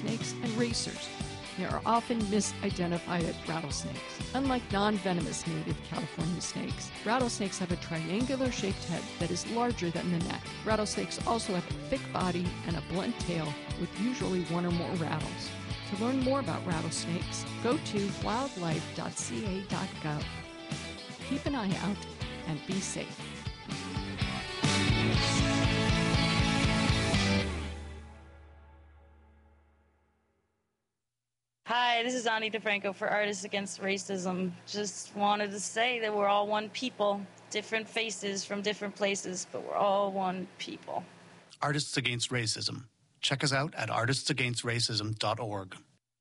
rattlesnakes and racers. They are often misidentified as rattlesnakes. Unlike non-venomous native California snakes, rattlesnakes have a triangular-shaped head that is larger than the neck. Rattlesnakes also have a thick body and a blunt tail with usually one or more rattles. To learn more about rattlesnakes, go to wildlife.ca.gov. Keep an eye out and be safe. Hi, this is Ani DeFranco for Artists Against Racism. Just wanted to say that we're all one people, different faces from different places, but we're all one people. Artists Against Racism. Check us out at artistsagainstracism.org.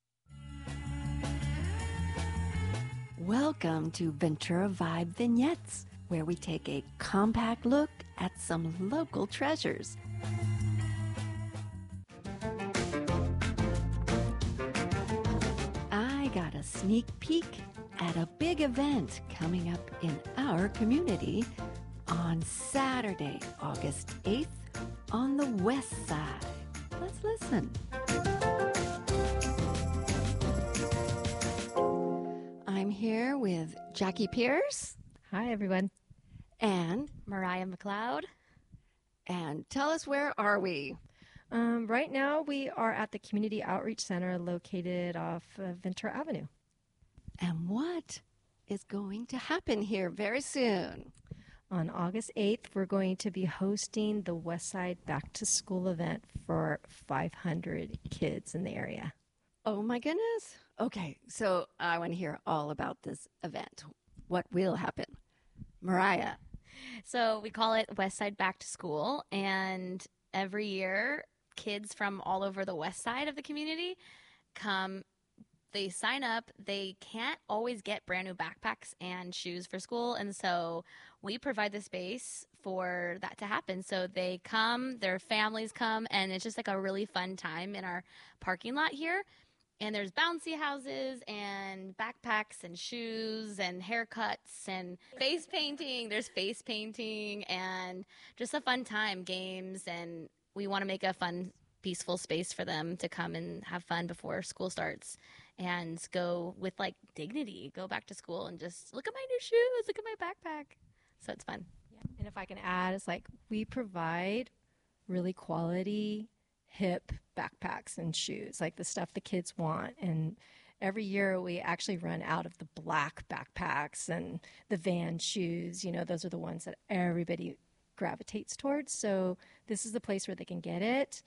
Welcome to Ventura Vibe Vignettes, where we take a compact look at some local treasures. I got a sneak peek at a big event coming up in our community on Saturday, August 8th on the west side. Let's listen. I'm here with Jackie Pierce. Hi, everyone. And Mariah McLeod. And tell us, where are we? Right now, we are at the Community Outreach Center located off Ventura Avenue. And what is going to happen here very soon? On August 8th, we're going to be hosting the Westside Back to School event for 500 kids in the area. Oh, my goodness. Okay, so I want to hear all about this event. What will happen? Mariah. So we call it Westside Back to School, and every year kids from all over the west side of the community come. They sign up. They can't always get brand new backpacks and shoes for school, and so we provide the space for that to happen. So they come, their families come, and it's just like a really fun time in our parking lot here. And there's bouncy houses and backpacks and shoes and haircuts and face painting. There's face painting and just a fun time, games. And we want to make a fun, peaceful space for them to come and have fun before school starts and go with like dignity, go back to school and just look at my new shoes, look at my backpack. So it's fun. Yeah. And if I can add, it's like we provide really quality hip backpacks and shoes, like the stuff the kids want. And every year we actually run out of the black backpacks and the Van shoes. You know, those are the ones that everybody gravitates towards. So this is the place where they can get it.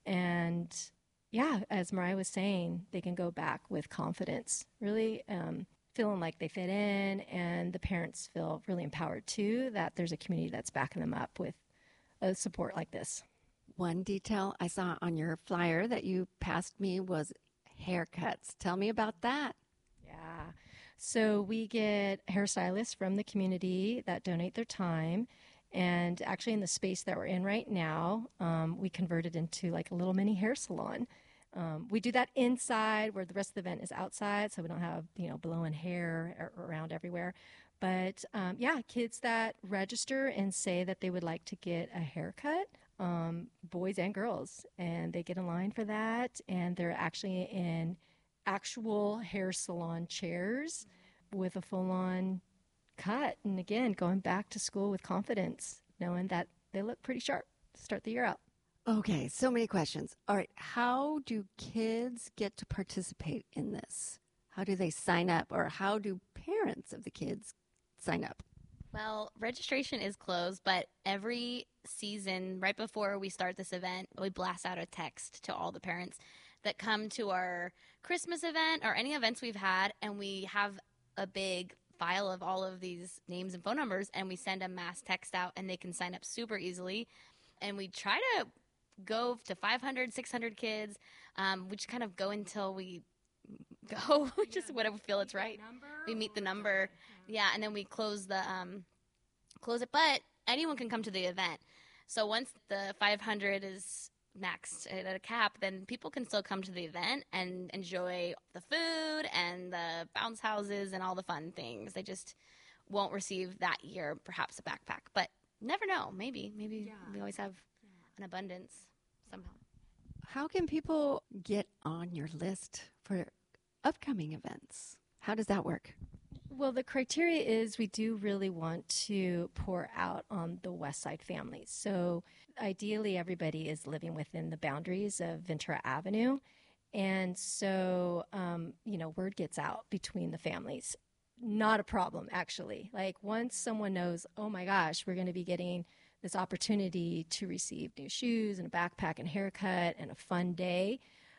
And yeah, as Mariah was saying, they can go back with confidence, really feeling like they fit in, and the parents feel really empowered too, that there's a community that's backing them up with a support like this. One detail I saw on your flyer that you passed me was haircuts. Tell me about that. Yeah. So we get hairstylists from the community that donate their time. And actually in the space that we're in right now, we converted into like a little mini hair salon. We do that inside where the rest of the event is outside, so we don't have, blowing hair around everywhere. But yeah, kids that register and say that they would like to get a haircut, boys and girls, and they get in line for that, and they're actually in actual hair salon chairs with a full-on cut. And again, going back to school with confidence, knowing that they look pretty sharp to start the year out. Okay, so many questions. All right, how do kids get to participate in this? How do they sign up, or how do parents of the kids sign up? Well, registration is closed, but every season, right before we start this event, we blast out a text to all the parents that come to our Christmas event or any events we've had, and we have a big file of all of these names and phone numbers, and we send a mass text out, and they can sign up super easily. And we try to go to 500, 600 kids. We just kind of go until we go, just whatever we feel it's right. We meet the number. Yeah, and then we close it. But anyone can come to the event. So once the 500 is maxed at a cap, then people can still come to the event and enjoy the food and the bounce houses and all the fun things. They just won't receive that year perhaps a backpack. But never know. Maybe we always have an abundance somehow. How can people get on your list for upcoming events? How does that work? Well, the criteria is we do really want to pour out on the West Side families. So ideally, everybody is living within the boundaries of Ventura Avenue. And so, word gets out between the families. Not a problem, actually. Like once someone knows, oh my gosh, we're going to be getting this opportunity to receive new shoes and a backpack and haircut and a fun day,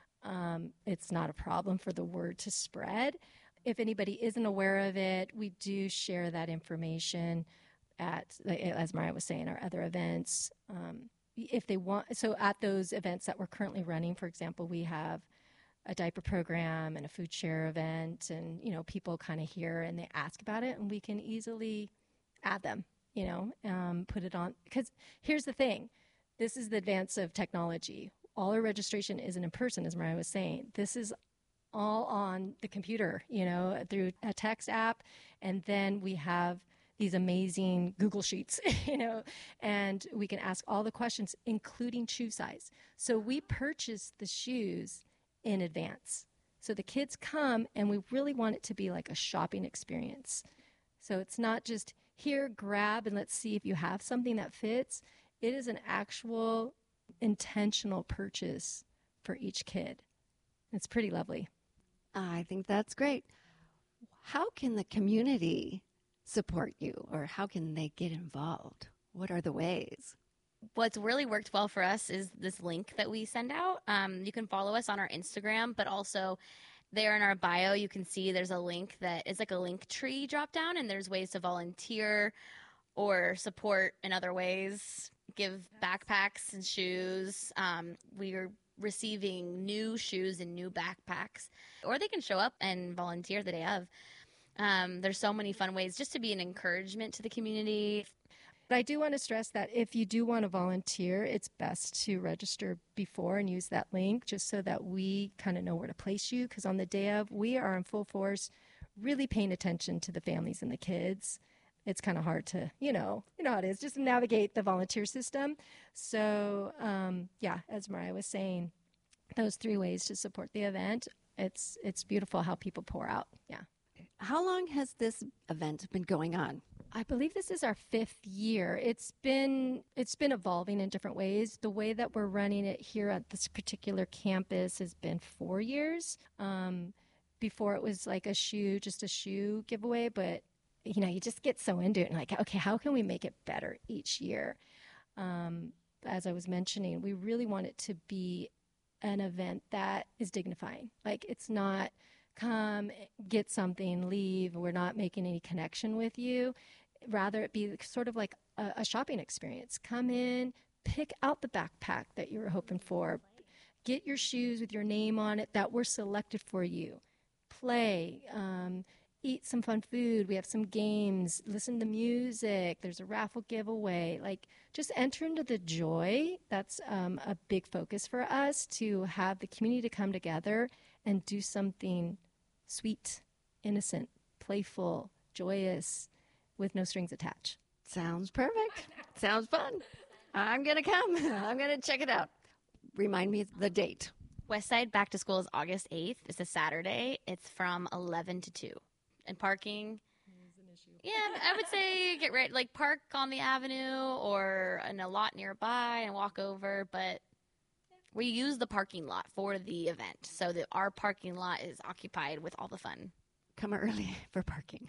it's not a problem for the word to spread. If anybody isn't aware of it, we do share that information at, as Mariah was saying, our other events. If they want, so at those events that we're currently running, for example, we have a diaper program and a food share event, and people kind of hear and they ask about it, and we can easily add them, put it on. Because here's the thing, this is the advance of technology. All our registration isn't in person, as Mariah was saying. This is all on the computer, through a text app, and then we have these amazing Google Sheets, and we can ask all the questions, including shoe size. So we purchase the shoes in advance. So the kids come, and we really want it to be like a shopping experience. So it's not just here, grab, and let's see if you have something that fits. It is an actual intentional purchase for each kid. It's pretty lovely. I think that's great. How can the community support you, or how can they get involved? What are the ways? What's really worked well for us is this link that we send out. You can follow us on our Instagram, but also there in our bio, you can see there's a link that is like a link tree drop down, and there's ways to volunteer or support in other ways, give backpacks and shoes. We are receiving new shoes and new backpacks, or they can show up and volunteer the day of. There's so many fun ways just to be an encouragement to the community. But I do want to stress that if you do want to volunteer, it's best to register before and use that link just so that we kind of know where to place you. Because on the day of, we are in full force, really paying attention to the families and the kids. It's kind of hard to, you know how it is, just navigate the volunteer system. So, as Mariah was saying, those 3 ways to support the event, it's beautiful how people pour out. Yeah. How long has this event been going on? I believe this is our 5th year. It's been evolving in different ways. The way that we're running it here at this particular campus has been 4 years. Before it was like just a shoe giveaway, but you just get so into it and like, okay, how can we make it better each year? As I was mentioning, we really want it to be an event that is dignifying. Like it's not come, get something, leave. We're not making any connection with you. Rather, it be sort of like a shopping experience. Come in, pick out the backpack that you were hoping for. Get your shoes with your name on it that were selected for you. Play, eat some fun food. We have some games, listen to music. There's a raffle giveaway. Like just enter into the joy. That's a big focus for us, to have the community to come together and do something sweet, innocent, playful, joyous, with no strings attached. Sounds perfect. Sounds fun. I'm going to come. I'm going to check it out. Remind me of the date. Westside Back to School is August 8th. It's a Saturday. It's from 11 to 2. And parking is an issue. Yeah, I would say get ready, like park on the avenue or in a lot nearby and walk over. But we use the parking lot for the event, so that our parking lot is occupied with all the fun. Come early for parking.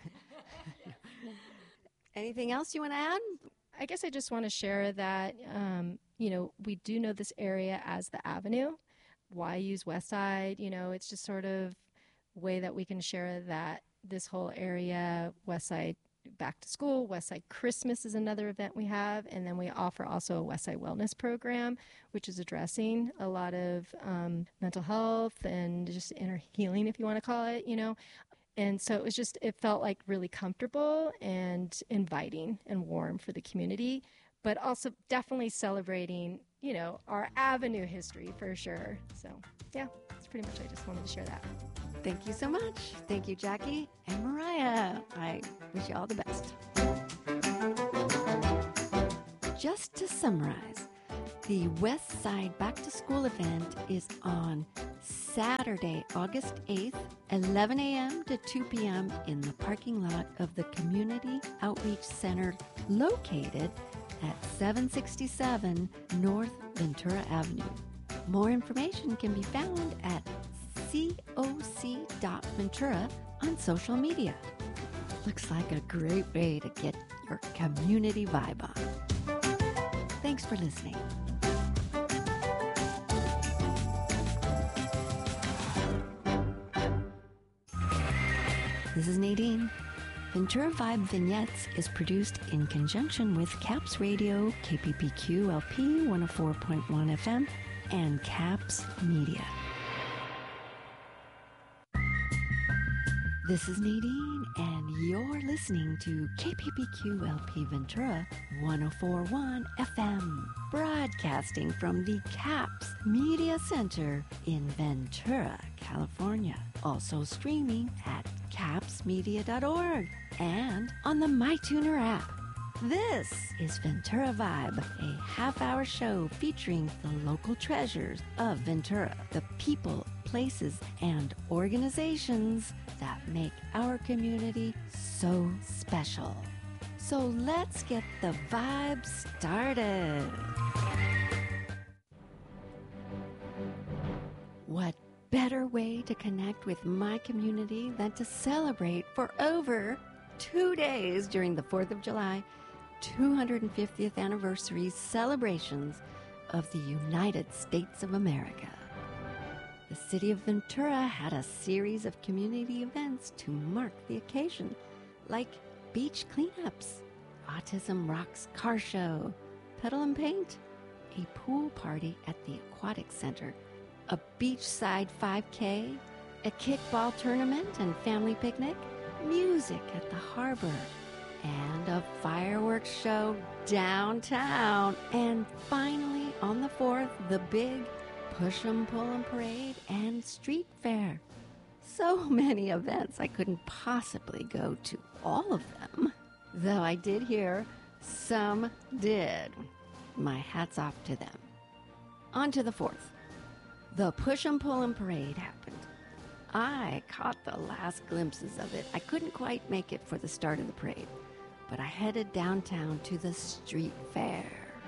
Anything else you want to add? I guess I just want to share that, we do know this area as the Avenue. Why use Westside? It's just sort of way that we can share that this whole area, Westside Back to School, Westside Christmas is another event we have, and then we offer also a Westside Wellness program, which is addressing a lot of mental health and just inner healing, if you want to call it, And so it felt like really comfortable and inviting and warm for the community, but also definitely celebrating, our Avenue history for sure. So, yeah, that's pretty much, I just wanted to share that. Thank you so much. Thank you, Jackie and Mariah. I wish you all the best. Just to summarize, The West Side Back to School event is on Saturday, August 8th, 11 a.m. to 2 p.m. in the parking lot of the Community Outreach Center located at 767 North Ventura Avenue. More information can be found at coc.ventura on social media. Looks like a great way to get your community vibe on. Thanks for listening. This is Nadine. Ventura Vibe Vignettes is produced in conjunction with CAPS Radio, KPPQ LP 104.1 FM, and CAPS Media. This is Nadine, and you're listening to KPPQ LP Ventura 104.1 FM, broadcasting from the CAPS Media Center in Ventura, California. Also streaming at capsmedia.org and on the MyTuner app. This is Ventura Vibe, a half-hour show featuring the local treasures of Ventura, the people, places, and organizations that make our community so special. So let's get the vibe started. What better way to connect with my community than to celebrate for over 2 days during the 4th of July 250th anniversary celebrations of the United States of America. The city of Ventura had a series of community events to mark the occasion, like beach cleanups, Autism Rocks car show, pedal and paint, a pool party at the Aquatic Center, a beachside 5K, a kickball tournament and family picnic, music at the harbor, and a fireworks show downtown. And finally, on the 4th, the big Push 'em, Pull 'em Parade and Street Fair. So many events, I couldn't possibly go to all of them. Though I did hear some did. My hat's off to them. On to the 4th. The Push 'em, Pull 'em Parade happened. I caught the last glimpses of it. I couldn't quite make it for the start of the parade, but I headed downtown to the street fair.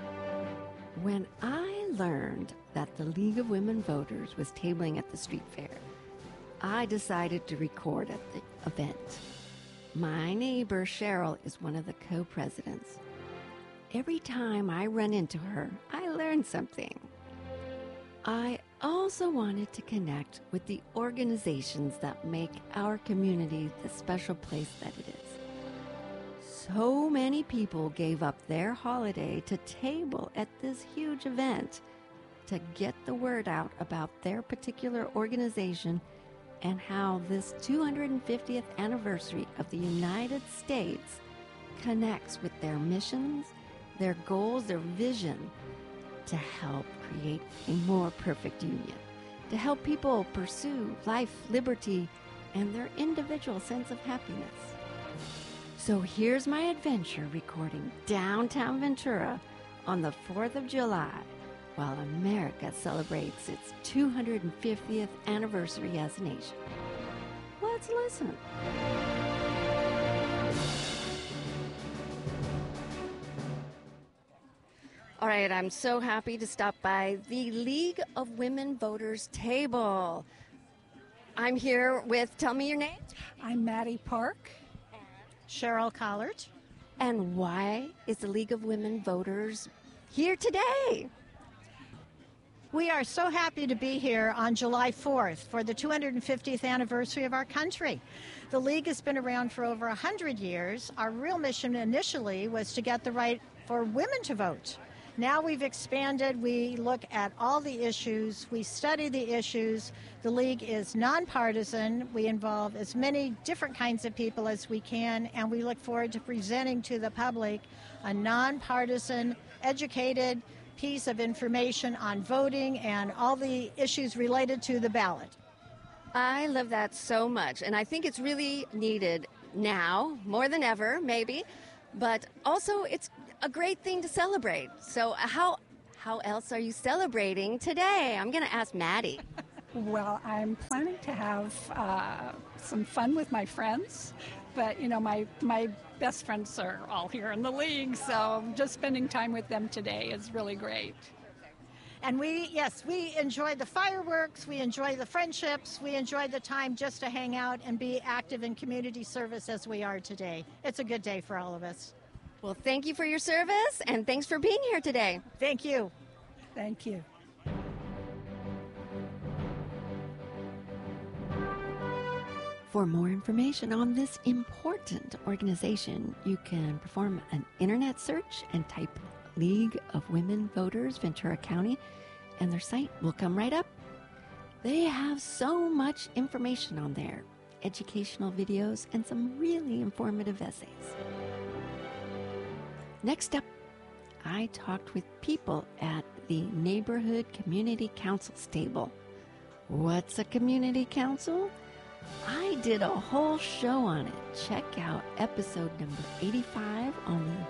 When I learned that the League of Women Voters was tabling at the street fair, I decided to record at the event. My neighbor Cheryl is one of the co-presidents. Every time I run into her, I learn something. I also wanted to connect with the organizations that make our community the special place that it is. So many people gave up their holiday to table at this huge event to get the word out about their particular organization and how this 250th anniversary of the United States connects with their missions, their goals, their vision to help create a more perfect union, to help people pursue life, liberty, and their individual sense of happiness. So here's my adventure recording downtown Ventura on the 4th of July while America celebrates its 250th anniversary as a nation. Let's listen. All right, I'm so happy to stop by the League of Women Voters table. I'm here with, tell me your name. I'm Maddie Park. Cheryl Collard. And why is the League of Women Voters here today? We are so happy to be here on July 4th for the 250th anniversary of our country. The League has been around for over 100 years. Our real mission initially was to get the right for women to vote. Now we've expanded. We look at all the issues. We study the issues. The League is nonpartisan. We involve as many different kinds of people as we can, and we look forward to presenting to the public a nonpartisan, educated piece of information on voting and all the issues related to the ballot. I love that so much, and I think it's really needed now, more than ever, maybe, but also it's a great thing to celebrate. So how how else are you celebrating today? I'm going to ask Maddie. Well, I'm planning to have some fun with my friends, but, my best friends are all here in the league, so just spending time with them today is really great. And we enjoy the fireworks, we enjoy the friendships, we enjoy the time just to hang out and be active in community service as we are today. It's a good day for all of us. Well, thank you for your service, and thanks for being here today. Thank you. Thank you. For more information on this important organization, you can perform an internet search and type League of Women Voters Ventura County, and their site will come right up. They have so much information on there, educational videos, and some really informative essays. Next up, I talked with people at the Neighborhood Community Council's table. What's a community council? I did a whole show on it. Check out episode number 85 on the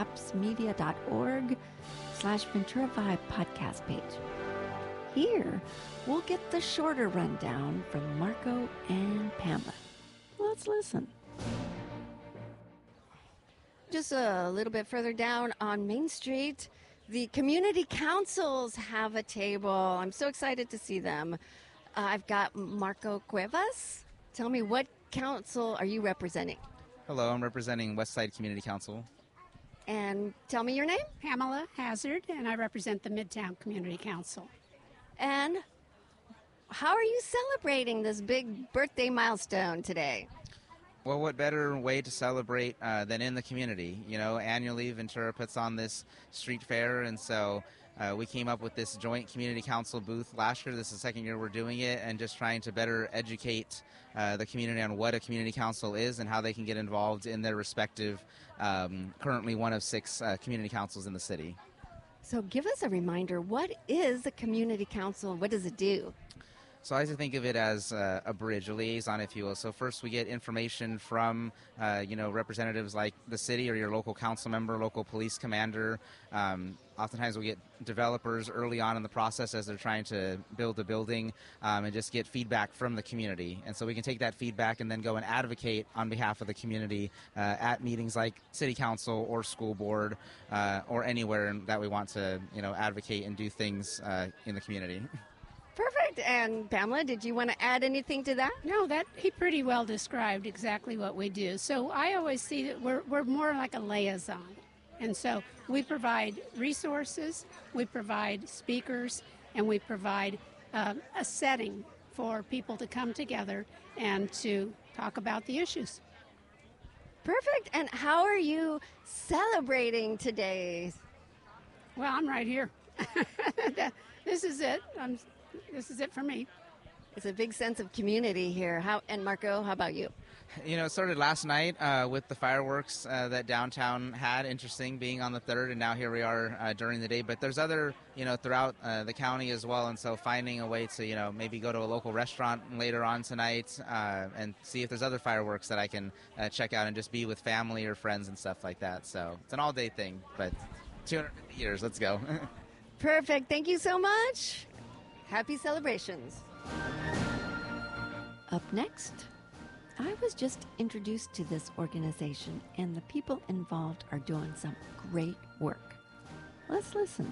capsmedia.org/Ventura Vibe podcast page. Here, we'll get the shorter rundown from Marco and Pamela. Let's listen. Just a little bit further down on Main Street, the community councils have a table. I'm so excited to see them. I've got Marco Cuevas. Tell me, what council are you representing? Hello, I'm representing Westside Community Council. And tell me your name. Pamela Hazard, and I represent the Midtown Community Council. And how are you celebrating this big birthday milestone today? Well, what better way to celebrate than in the community? Annually Ventura puts on this street fair, and so we came up with this joint community council booth last year. This is the second year we're doing it, and just trying to better educate the community on what a community council is and how they can get involved in their respective, currently one of 6 community councils in the city. So give us a reminder, what is a community council? What does it do? So I like to think of it as a bridge, a liaison, if you will. So first we get information from, representatives like the city or your local council member, local police commander. Oftentimes we get developers early on in the process as they're trying to build a building and just get feedback from the community. And so we can take that feedback and then go and advocate on behalf of the community at meetings like city council or school board or anywhere that we want to, advocate and do things in the community. Perfect. And Pamela, did you want to add anything to that? No, that he pretty well described exactly what we do. So I always see that we're more like a liaison. And so we provide resources, we provide speakers, and we provide a setting for people to come together and to talk about the issues. Perfect. And how are you celebrating today? Well, I'm right here. This is it. This is it for me. It's a big sense of community here. And Marco, how about you? It started last night with the fireworks that downtown had. Interesting being on the 3rd, and now here we are during the day. But there's other, throughout the county as well. And so finding a way to, maybe go to a local restaurant later on tonight and see if there's other fireworks that I can check out and just be with family or friends and stuff like that. So it's an all-day thing, but 250 years. Let's go. Perfect. Thank you so much. Happy celebrations. Up next, I was just introduced to this organization, and the people involved are doing some great work. Let's listen.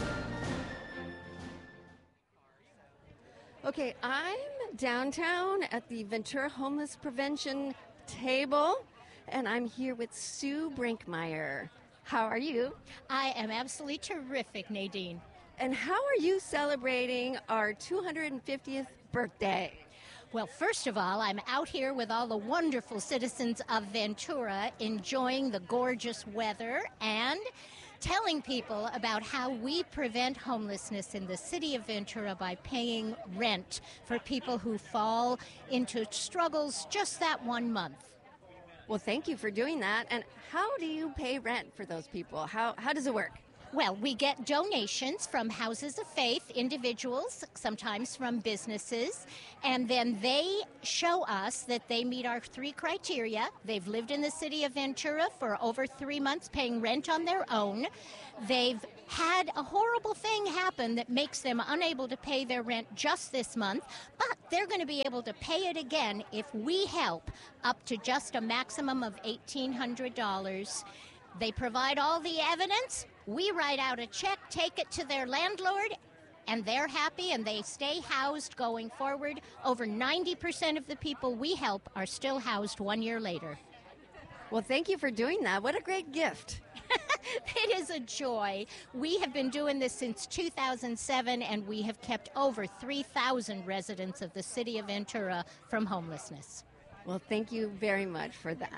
Okay, I'm downtown at the Ventura Homeless Prevention table, and I'm here with Sue Brinkmeyer. How are you? I am absolutely terrific, Nadine. And how are you celebrating our 250th birthday? Well, first of all, I'm out here with all the wonderful citizens of Ventura enjoying the gorgeous weather and telling people about how we prevent homelessness in the city of Ventura by paying rent for people who fall into struggles just that 1 month. Well, thank you for doing that. And how do you pay rent for those people? How does it work? Well, we get donations from houses of faith, individuals, sometimes from businesses, and then they show us that they meet our 3 criteria. They've lived in the city of Ventura for over 3 months, paying rent on their own. They've had a horrible thing happen that makes them unable to pay their rent just this month, but they're going to be able to pay it again if we help up to just a maximum of $1,800. They provide all the evidence. We write out a check, take it to their landlord, and they're happy and they stay housed going forward. Over 90% of the people we help are still housed 1 year later. Well, thank you for doing that. What a great gift. It is a joy. We have been doing this since 2007, and we have kept over 3,000 residents of the city of Ventura from homelessness. Well, thank you very much for that.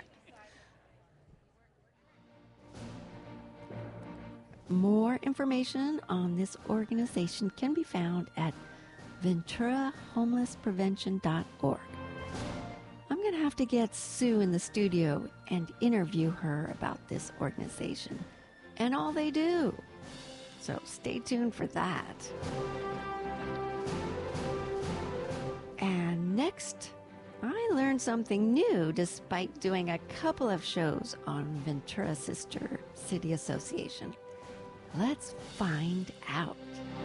More information on this organization can be found at VenturaHomelessPrevention.org. I'm going to have to get Sue in the studio and interview her about this organization and all they do. So stay tuned for that. And next, I learned something new despite doing a couple of shows on Ventura Sister City Association. Let's find out.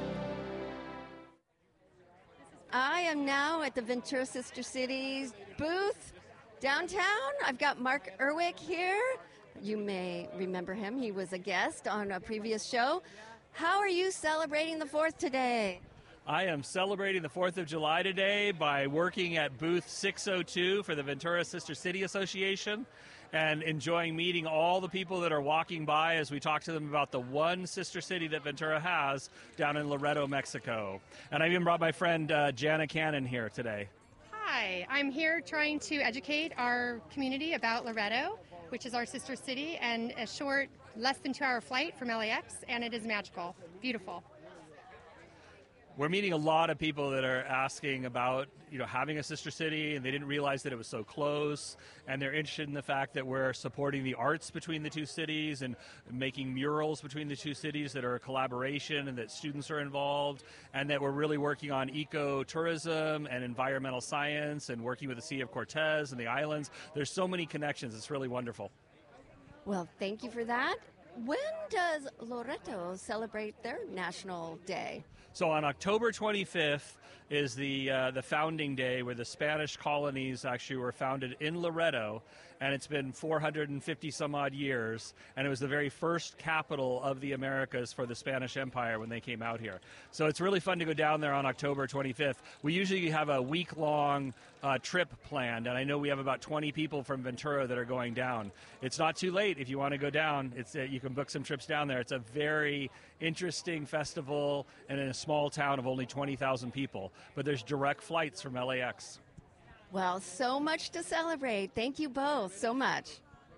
I am now at the Ventura Sister Cities booth downtown. I've got Mark Erwick here. You may remember him. He was a guest on a previous show. How are you celebrating the 4th today? I am celebrating the 4th of July today by working at booth 602 for the Ventura Sister City Association and enjoying meeting all the people that are walking by as we talk to them about the one sister city that Ventura has down in Loreto, Mexico. And I even brought my friend Jana Cannon here today. Hi, I'm here trying to educate our community about Loreto, which is our sister city, and a short, less than 2-hour flight from LAX, and it is magical, beautiful. We're meeting a lot of people that are asking about, having a sister city, and they didn't realize that it was so close, and they're interested in the fact that we're supporting the arts between the two cities and making murals between the two cities that are a collaboration and that students are involved, and that we're really working on ecotourism and environmental science and working with the Sea of Cortez and the islands. There's so many connections. It's really wonderful. Well, thank you for that. When does Loreto celebrate their National Day? So on October 25th is the founding day where the Spanish colonies actually were founded in Loreto, and it's been 450 some odd years, and it was the very first capital of the Americas for the Spanish Empire when they came out here. So it's really fun to go down there on October 25th. We usually have a week-long trip planned, and I know we have about 20 people from Ventura that are going down. It's not too late if you want to go down. You can book some trips down there. It's a very interesting festival and in a small town of only 20,000 people, but there's direct flights from LAX. Well, so much to celebrate. Thank you both so much.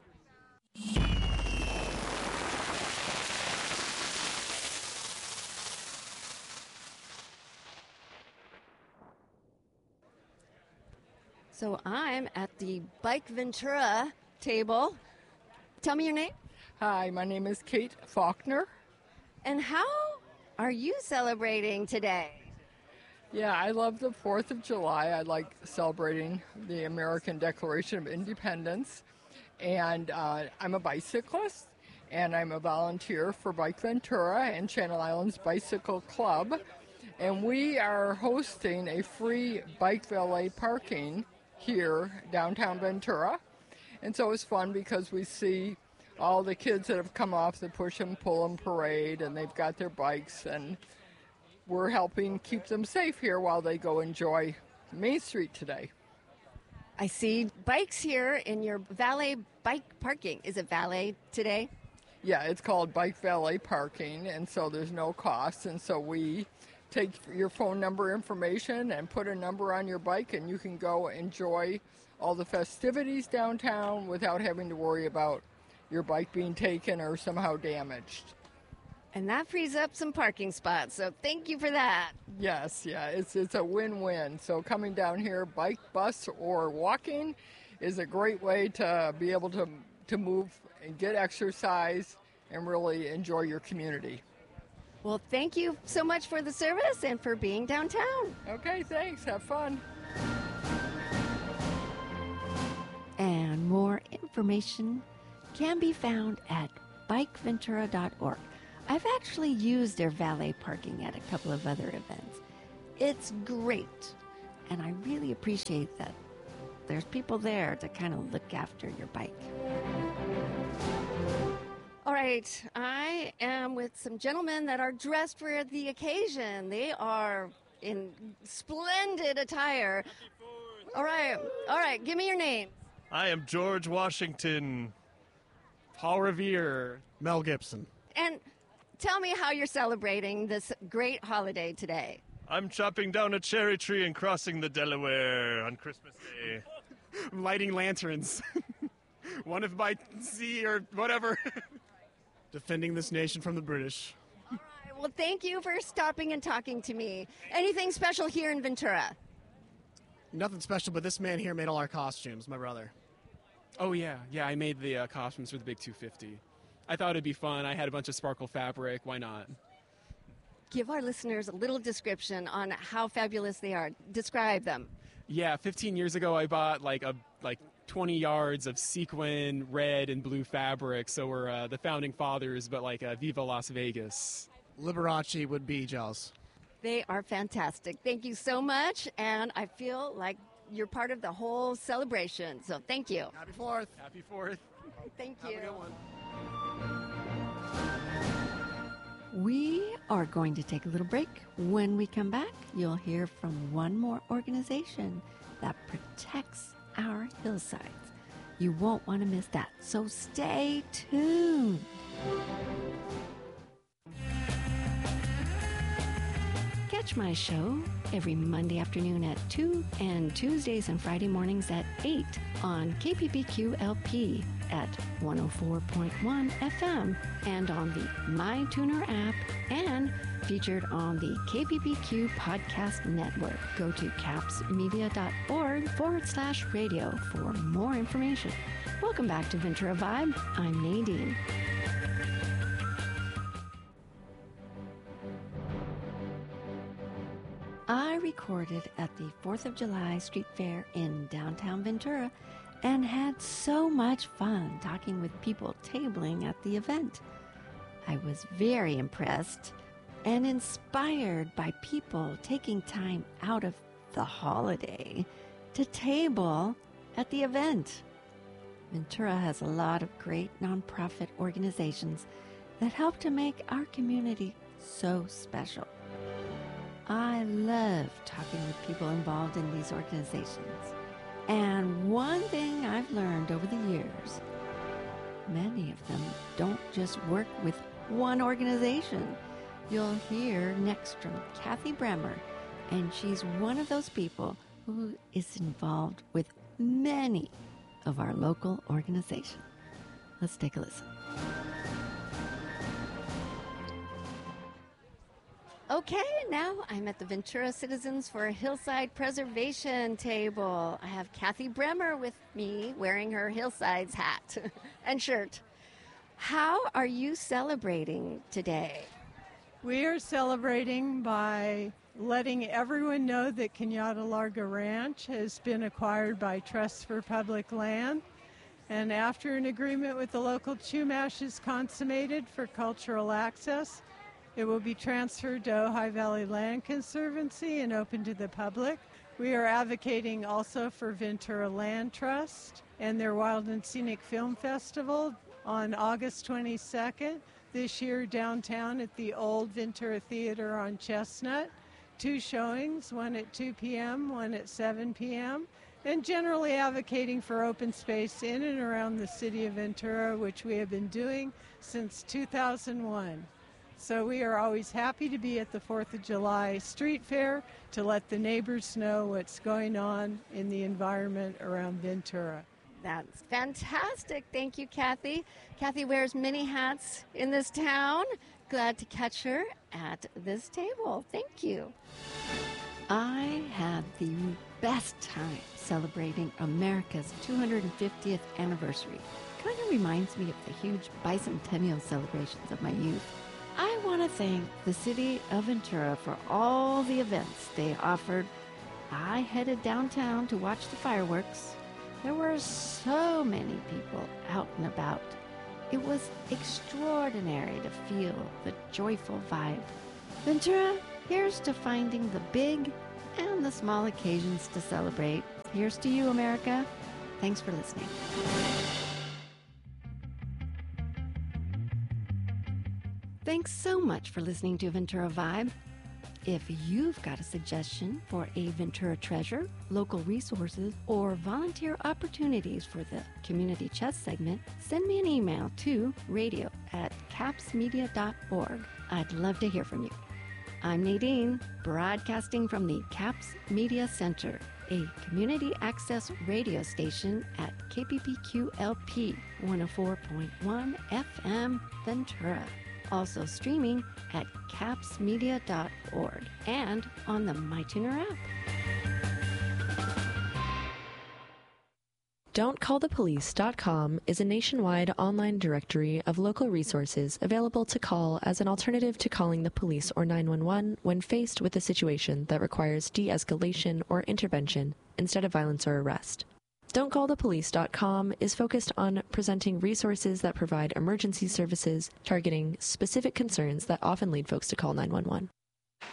So I'm at the Bike Ventura table. Tell me your name. Hi, my name is Kate Faulkner. And how are you celebrating today? Yeah, I love the 4th of July. I like celebrating the American Declaration of Independence. And I'm a bicyclist, and I'm a volunteer for Bike Ventura and Channel Islands Bicycle Club. And we are hosting a free bike valet parking here downtown Ventura. And so it's fun because we see all the kids that have come off the Push 'em, Pull 'em parade, and they've got their bikes, and we're helping keep them safe here while they go enjoy Main Street today. I see bikes here in your valet bike parking. Is it valet today? Yeah, it's called bike valet parking, and so there's no cost, and so we take your phone number information and put a number on your bike, and you can go enjoy all the festivities downtown without having to worry about your bike being taken or somehow damaged. And that frees up some parking spots, so thank you for that. Yes, yeah, it's a win-win. So coming down here, bike, bus, or walking is a great way to be able to move and get exercise and really enjoy your community. Well, thank you so much for the service and for being downtown. Okay, thanks. Have fun. And more information can be found at bikeventura.org. I've actually used their valet parking at a couple of other events. It's great, and I really appreciate that there's people there to kind of look after your bike. All right, I am with some gentlemen that are dressed for the occasion. They are in splendid attire. All right, give me your name. I am George Washington, Paul Revere, Mel Gibson. And tell me how you're celebrating this great holiday today. I'm chopping down a cherry tree and crossing the Delaware on Christmas Day. I'm lighting lanterns. One if by sea or whatever. Defending this nation from the British. All right, well, thank you for stopping and talking to me. Anything special here in Ventura? Nothing special, but this man here made all our costumes, my brother. Oh, yeah, I made the costumes for the Big 250. I thought it'd be fun. I had a bunch of sparkle fabric. Why not? Give our listeners a little description on how fabulous they are. Describe them. Yeah, 15 years ago, I bought like 20 yards of sequin, red, and blue fabric. So we're the founding fathers, but like Viva Las Vegas. Liberace would be jealous. They are fantastic. Thank you so much, and I feel like you're part of the whole celebration. So thank you. Happy 4th. Happy 4th. Thank you. Have a good one. We are going to take a little break. When we come back, you'll hear from one more organization that protects our hillsides. You won't want to miss that, so stay tuned. Catch my show every Monday afternoon at 2 and Tuesdays and Friday mornings at 8 on KPPQ-LP at 104.1 FM and on the MyTuner app and featured on the KPPQ Podcast Network. Go to capsmedia.org/radio for more information. Welcome back to Ventura Vibe. I'm Nadine. I recorded at the 4th of July Street Fair in downtown Ventura and had so much fun talking with people tabling at the event. I was very impressed and inspired by people taking time out of the holiday to table at the event. Ventura has a lot of great nonprofit organizations that help to make our community so special. I love talking with people involved in these organizations. And one thing I've learned over the years, many of them don't just work with one organization. You'll hear next from Kathy Bremer, and she's one of those people who is involved with many of our local organizations. Let's take a listen. Okay, now I'm at the Ventura Citizens for Hillside Preservation table. I have Kathy Bremer with me wearing her Hillsides hat and shirt. How are you celebrating today? We are celebrating by letting everyone know that Cañada Larga Ranch has been acquired by Trust for Public Land. And after an agreement with the local Chumash is consummated for cultural access, it will be transferred to Ojai Valley Land Conservancy and open to the public. We are advocating also for Ventura Land Trust and their Wild and Scenic Film Festival on August 22nd this year downtown at the Old Ventura Theater on Chestnut. 2 showings, one at 2 p.m., one at 7 p.m., and generally advocating for open space in and around the city of Ventura, which we have been doing since 2001. So we are always happy to be at the 4th of July Street Fair to let the neighbors know what's going on in the environment around Ventura. That's fantastic. Thank you, Kathy. Kathy wears many hats in this town. Glad to catch her at this table. Thank you. I had the best time celebrating America's 250th anniversary kind of reminds me of the huge bicentennial celebrations of my youth. I want to thank the city of Ventura for all the events they offered. I headed downtown to watch the fireworks. There were so many people out and about. It was extraordinary to feel the joyful vibe. Ventura, here's to finding the big and the small occasions to celebrate. Here's to you, America. Thanks for listening. Thanks so much for listening to Ventura Vibe. If you've got a suggestion for a Ventura treasure, local resources, or volunteer opportunities for the Community Chest segment, send me an email to radio@capsmedia.org. I'd love to hear from you. I'm Nadine, broadcasting from the CAPS Media Center, a community access radio station at KPPQ-LP 104.1 FM Ventura. Also streaming at capsmedia.org and on the MyTuner app. Don'tCallThePolice.com is a nationwide online directory of local resources available to call as an alternative to calling the police or 911 when faced with a situation that requires de-escalation or intervention instead of violence or arrest. Don'tCallThePolice.com is focused on presenting resources that provide emergency services targeting specific concerns that often lead folks to call 911.